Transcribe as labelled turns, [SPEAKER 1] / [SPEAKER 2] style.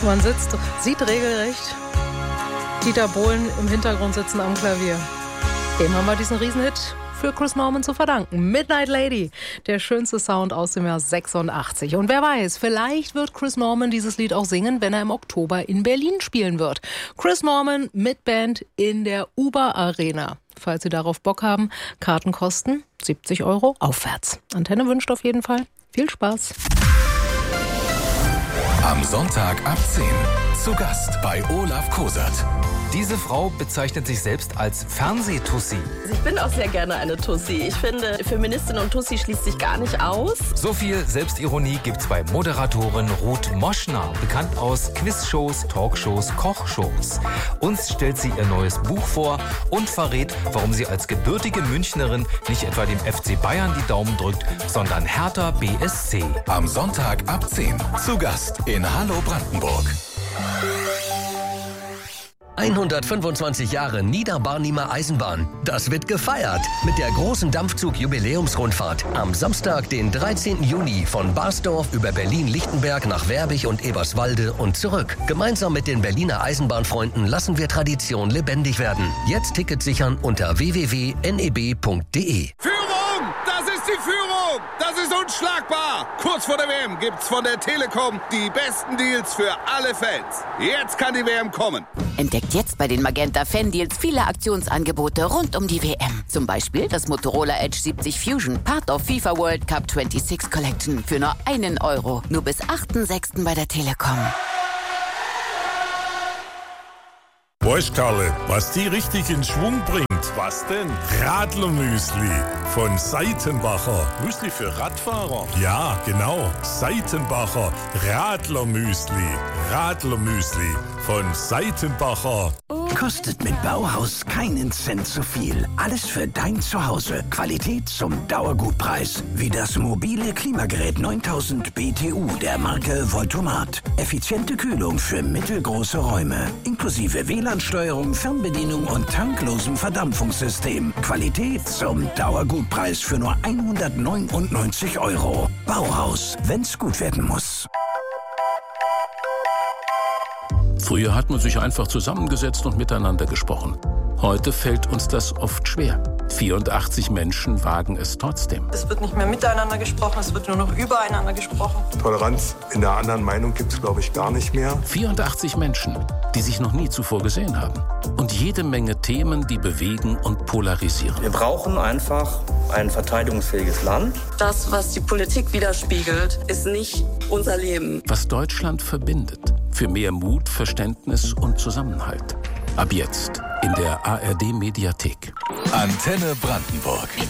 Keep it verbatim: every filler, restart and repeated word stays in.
[SPEAKER 1] Man sitzt, sieht regelrecht Dieter Bohlen im Hintergrund sitzen am Klavier. Dem haben wir diesen Riesenhit für Chris Norman zu verdanken. Midnight Lady, der schönste Sound aus dem Jahr sechsundachtzig. Und wer weiß, vielleicht wird Chris Norman dieses Lied auch singen, wenn er im Oktober in Berlin spielen wird. Chris Norman mit Band in der Uber Arena. Falls Sie darauf Bock haben, Karten kosten siebzig Euro aufwärts. Antenne wünscht auf jeden Fall viel Spaß.
[SPEAKER 2] Am Sonntag ab zehn zu Gast bei Olaf Kosert.
[SPEAKER 3] Diese Frau bezeichnet sich selbst als Fernsehtussi.
[SPEAKER 4] Ich bin auch sehr gerne eine Tussi. Ich finde, Feministin und Tussi schließt sich gar nicht aus.
[SPEAKER 3] So viel Selbstironie gibt's bei Moderatorin Ruth Moschner, bekannt aus Quizshows, Talkshows, Kochshows. Uns stellt sie ihr neues Buch vor und verrät, warum sie als gebürtige Münchnerin nicht etwa dem F C Bayern die Daumen drückt, sondern Hertha B S C.
[SPEAKER 2] Am Sonntag ab zehn zu Gast in Hallo Brandenburg.
[SPEAKER 5] hundertfünfundzwanzig Jahre Niederbarnimer Eisenbahn. Das wird gefeiert mit der großen Dampfzug-Jubiläumsrundfahrt am Samstag, den dreizehnten Juni von Barsdorf über Berlin-Lichtenberg nach Werbig und Eberswalde und zurück. Gemeinsam mit den Berliner Eisenbahnfreunden lassen wir Tradition lebendig werden. Jetzt Tickets sichern unter w w w punkt n e b punkt d e.
[SPEAKER 6] Führung! Das ist die Führung! Das ist unschlagbar! Kurz vor der W M gibt's von der Telekom die besten Deals für alle Fans. Jetzt kann die W M kommen.
[SPEAKER 7] Entdeckt jetzt bei den Magenta Fan-Deals viele Aktionsangebote rund um die W M. Zum Beispiel das Motorola Edge siebzig Fusion, Part of FIFA World Cup sechsundzwanzig Collection für nur einen Euro. Nur bis achten sechsten bei der Telekom.
[SPEAKER 8] Weißt Karle, was die richtig in Schwung bringt? Was denn? Radlermüsli von Seitenbacher. Müsli für Radfahrer? Ja, genau. Seitenbacher Radlermüsli. Radlermüsli von Seitenbacher.
[SPEAKER 9] Kostet mit Bauhaus keinen Cent zu viel. Alles für dein Zuhause. Qualität zum Dauergutpreis. Wie das mobile Klimagerät neuntausend B T U der Marke Voltomat. Effiziente Kühlung für mittelgroße Räume. Inklusive W L A N-Steuerung, Fernbedienung und tanklosem Verdampfungssystem. Qualität zum Dauergutpreis für nur hundertneunundneunzig Euro. Bauhaus, wenn's gut werden muss.
[SPEAKER 10] Früher hat man sich einfach zusammengesetzt und miteinander gesprochen. Heute fällt uns das oft schwer. vierundachtzig Menschen wagen es trotzdem.
[SPEAKER 11] Es wird nicht mehr miteinander gesprochen, es wird nur noch übereinander gesprochen.
[SPEAKER 12] Toleranz in der anderen Meinung gibt es, glaube ich, gar nicht mehr.
[SPEAKER 10] vierundachtzig Menschen, die sich noch nie zuvor gesehen haben. Und jede Menge Themen, die bewegen und polarisieren.
[SPEAKER 13] Wir brauchen einfach ein verteidigungsfähiges Land.
[SPEAKER 4] Das, was die Politik widerspiegelt, ist nicht unser Leben.
[SPEAKER 10] Was Deutschland verbindet. Für mehr Mut, Verständnis und Zusammenhalt. Ab jetzt in der A R D Mediathek.
[SPEAKER 2] Antenne Brandenburg.